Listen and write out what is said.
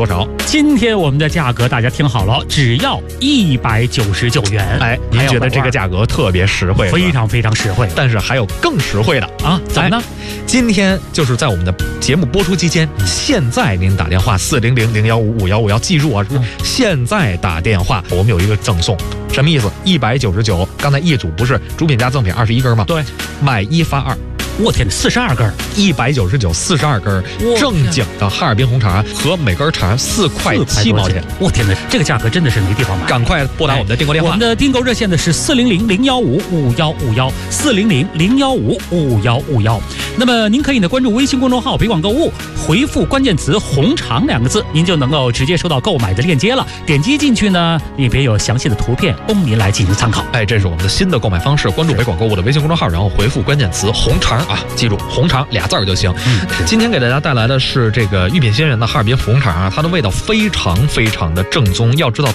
多少？ 今天我们的价格大家听好了，只要199元。 哎，您觉得这个价格特别实惠？ 非常非常实惠。 但是还有更实惠的啊？怎么呢？ 今天就是在我们的节目播出期间，现在您打电话400-015-5151，记住啊，现在打电话，我们有一个赠送。什么意思？199，刚才一组不是主品加赠品21根吗？ 对， 买1发2。 我天，42根 ，199 42根，正经的哈尔滨红茶和每根茶4块7毛钱。 我天哪，这个价格真的是没地方买！ 赶快拨打我们的订购电话。 我们的订购热线的是400-015-5151，400-015-5151。那么您可以呢关注微信公众号“北广购物”，回复关键词“红肠”2个字，您就能够直接收到购买的链接了。点击进去呢，里边有详细的图片供您来进行参考。 哎，这是我们的新的购买方式，关注北广购物的微信公众号，然后回复关键词“红肠”啊，记住红肠2字就行。今天给大家带来的是这个御品鲜源的哈尔滨红肠啊，它的味道非常非常的正宗。要知道